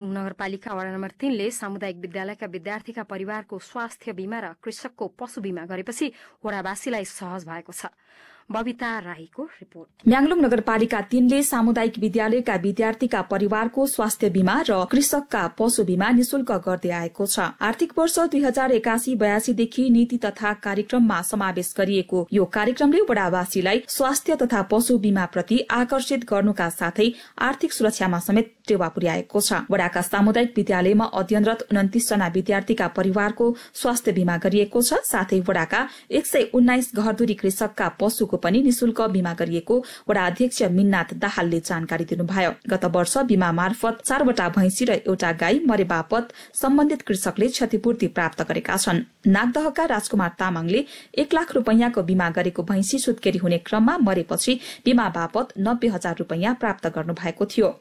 बागलुङ नगरपालिका वडा नम्बर 3 ले सामुदायिक विद्यालयका विद्यार्थीका परिवारको स्वास्थ्य बीमा र कृषकको पशु बीमा गरेपछि वडावासीलाई सहज भएको छ। बबिता राईको रिपोर्ट। म्याङ्लुङ नगरपालिका 3 ले सामुदायिक विद्यालयका विद्यार्थीका परिवारको स्वास्थ्य बीमा र कृषकका पशु बीमा निशुल्क गर्दै आएको छ। आर्थिक वर्ष 2081-82 देखि नीति तथा कार्यक्रममा समावेश गरिएको यो कार्यक्रमले वडावासीलाई स्वास्थ्य तथा पशु बीमा प्रति आकर्षित गर्नुका साथै आर्थिक सुरक्षामा समेत टेवा पुर्याएको छ। वडाका सामुदायिक विद्यालयमा अध्ययनरत 29 जना विद्यार्थीका परिवारको स्वास्थ्य बीमा गरिएको छ। साथै वडाका 119 घरधुरी कृषकका पशुको पनि निशुल्क बीमा गरिएको वडा अध्यक्ष मिन्नाथ दाहालले जानकारी दिनुभयो। गत वर्ष बीमा मार्फत 4 वटा भैंसी र एउटा गाई मरे बापत सम्बन्धित कृषकले क्षतिपूर्ति प्राप्त गरेका छन्। नागदहका राजकुमार तामाङले 1 लाख रुपैयाँको बीमा गरेको भैंसी सुत्केरी हुने क्रममा मरेपछि बीमा बापत 90,000 रुपैयाँ प्राप्त गर्नु भएको थियो।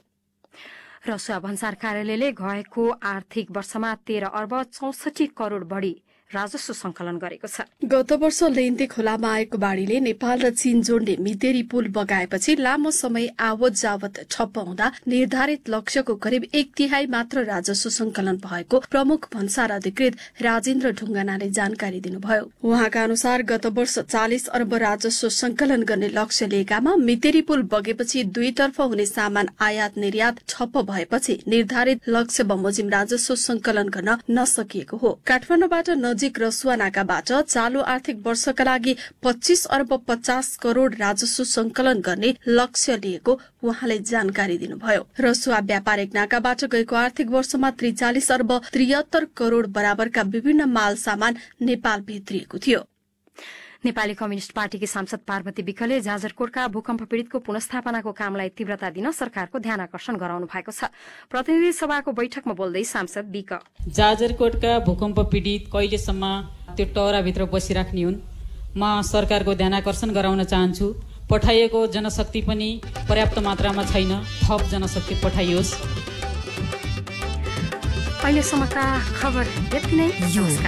रसुवा भन्सार कार्यालयले गएको आर्थिक वर्षमा 13 अर्ब 64 करोड़ बढ़ी राजस्व संकलन गरेको छ। गत वर्ष लेन्ते खोलामा आएको बाढ़ीले नेपाल र चीन जोड्ने मितेरी पुल बगाएपछि लामो समय आवत जावत ठप्प हुँदा निर्धारित लक्ष्यको करिब 1/3 मात्र राजस्व संकलन भएको प्रमुख भन्सार अधिकृत राजेन्द्र ढुङ्गानाले जानकारी दिनुभयो। उहाँका अनुसार गत वर्ष 40 अर्ब राजस्व संकलन गर्ने लक्ष्य लिएकामा मितेरी पुल बगेपछि दुईतर्फ हुने सामान आयात निर्यात ठप्प भएपछि निर्धारित लक्ष्य बमोजिम राजस्व संकलन गर्न नसकिएको हो। काठमाडौँबाट नजिक रसुवा नाकाबाट चालू आर्थिक वर्षका लागि 25 अर्ब 50 करोड़ राजस्व संकलन गर्ने लक्ष्य लिएको उहाँले जानकारी दिनुभयो। रसुवा व्यापारिक नाकाबाट गएको आर्थिक वर्षमा 43 अर्ब 73 करोड़ बराबरका विभिन्न माल सामान नेपाल भित्रिएको थियो। नेपाली कम्युनिष्ट पार्टीकी सांसद पार्वती विकले जाजरकोटका भूकम्प पीड़ितको पुनस्थापनाको कामलाई तीव्रता दिन सरकारको ध्यानाकर्षण गराउनु भएको छ। प्रतिनिधि सभाको बैठकमा बोल्दै सांसद विक जाजरकोटका भूकम्प पीड़ित कहिलेसम्म त्यो टौराभित्र बसिराख्ने हुन्, म सरकारको ध्यानाकर्षण गराउन चाहन्छु। पठाइएको जनशक्ति पनि पर्याप्त मात्रामा छैन, थप जनशक्ति पठाइयोस्। अहिलेसम्मका खबर यति नै।